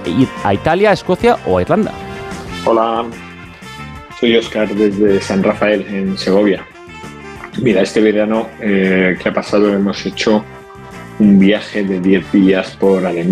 ir a Italia, a Escocia o a Irlanda. Hola, soy Óscar desde San Rafael, en Segovia. Mira, este verano que ha pasado hemos hecho un viaje de 10 días por Alemania.